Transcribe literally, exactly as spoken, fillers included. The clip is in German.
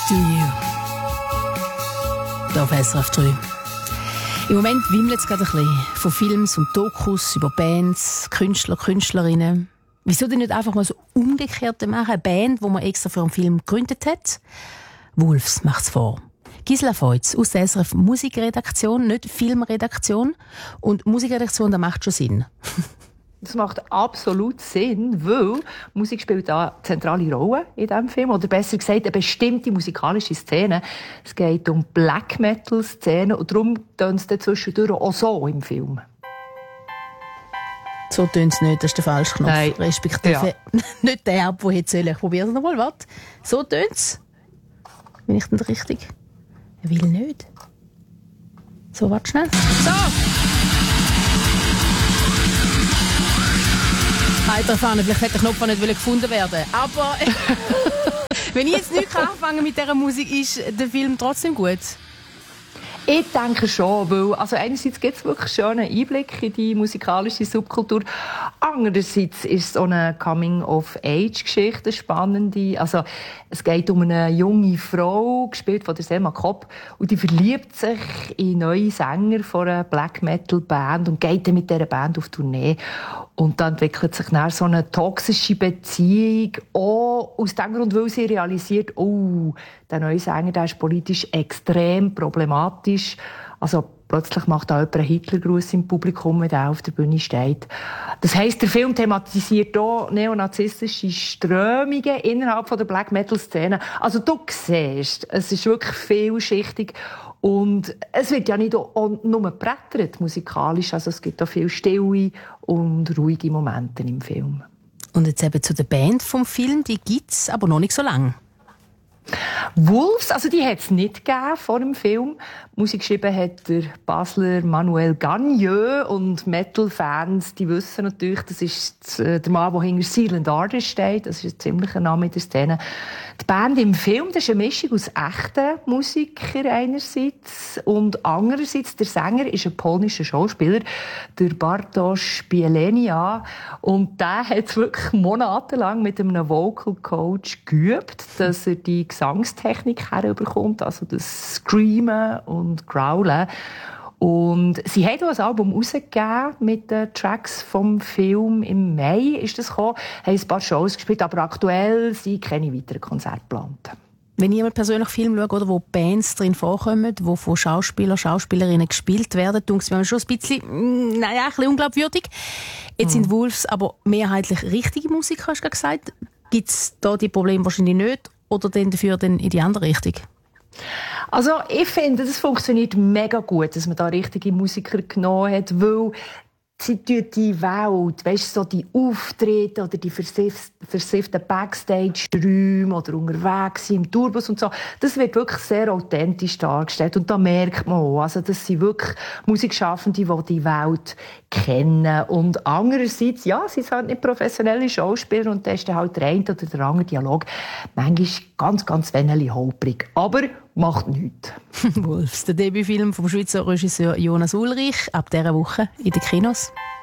Still You. Hier auf S R F drei. Im Moment wimmelt es gerade ein bisschen von Films und Dokus über Bands, Künstler, Künstlerinnen. Wieso denn nicht einfach mal so umgekehrt machen? Eine Band, die man extra für einen Film gegründet hat? Wolfs macht's vor. Gisela Feutz aus der S R F Musikredaktion, nicht Filmredaktion. Und Musikredaktion, das macht schon Sinn. Das macht absolut Sinn, weil Musik spielt da eine zentrale Rolle in diesem Film. Oder besser gesagt, eine bestimmte musikalische Szene. Es geht um Black-Metal-Szenen und darum tönt es dann zwischendurch auch so im Film. So tönt es nicht, das ist der falsche Knopf. Nein. Respektive Ja. nicht der ab, der hätte sollen. Ich probiere es nochmal, warte. So tönt es. Bin ich denn richtig? Er will nicht. So, warte schnell. So! Alter Fahne, vielleicht hätte der Knopf auch nicht gefunden werden. Aber wenn ich jetzt nicht anfangen mit dieser Musik, ist der Film trotzdem gut? Ich denke schon, weil also einerseits gibt es wirklich schönen Einblick in die musikalische Subkultur. Andererseits ist es auch eine Coming-of-Age-Geschichte, eine spannende. Also es geht um eine junge Frau, gespielt von der Selma Kopp, und die verliebt sich in neue Sänger von einer Black-Metal-Band und geht dann mit dieser Band auf Tournee. Und dann entwickelt sich dann so eine toxische Beziehung, auch aus dem Grund, weil sie realisiert, oh, der neue Sänger, der ist politisch extrem problematisch. Also plötzlich macht da jemand einen Hitlergruß im Publikum, wenn er auf der Bühne steht. Das heisst, der Film thematisiert auch neonazistische Strömungen innerhalb der Black-Metal-Szene. Also du siehst, es ist wirklich vielschichtig. Und es wird ja nicht nur gebrettert musikalisch, also es gibt auch viele stille und ruhige Momente im Film. Und jetzt eben zu der Band vom Film, die gibt es aber noch nicht so lange. Wolfs, also die hat es nicht gegeben vor dem Film. Musik geschrieben hat der Basler Manuel Gagneux, und Metal-Fans, die wissen natürlich, das ist der Mann, der hinter Silent Ardor steht. Das ist ein ziemlicher Name in der Szene. Die Band im Film, das ist eine Mischung aus echten Musikern einerseits und andererseits der Sänger ist ein polnischer Schauspieler, der Bartosz Bielenia, und der hat wirklich monatelang mit einem Vocal Coach geübt, dass er die Gesangstechnik herüberkommt, also das Screamen und Growlen. Und sie haben auch ein Album rausgegeben mit den Tracks vom Film. Im Mai ist das gekommen, haben ein paar Shows gespielt, aber aktuell sind keine weiteren Konzerte geplant. Wenn jemand persönlich Film schaut, oder wo Bands drin vorkommen, wo von Schauspielern, Schauspielerinnen gespielt werden, denke ich mir schon ein bisschen, naja, ein bisschen unglaubwürdig. Jetzt sind Wolfs aber mehrheitlich richtige Musiker, hast du gesagt. Gibt es da die Probleme wahrscheinlich nicht, oder dann dafür dann in die andere Richtung? Also ich finde, es funktioniert mega gut, dass man da richtige Musiker genommen hat, weil sie tun die Welt, weißt du, so die Auftritte oder die versifften Backstage-Räume oder unterwegs im Tourbus und so, das wird wirklich sehr authentisch dargestellt. Und da merkt man auch, also das sind wirklich Musikschaffende, die die Welt kennen. Und andererseits, ja, sie sind halt nicht professionelle Schauspieler, und da ist dann halt der eine oder der andere Dialog manchmal ganz, ganz wenig holprig. Aber macht nichts. Wolfs, der Debütfilm vom Schweizer Regisseur Jonas Ulrich, ab dieser Woche in den Kinos.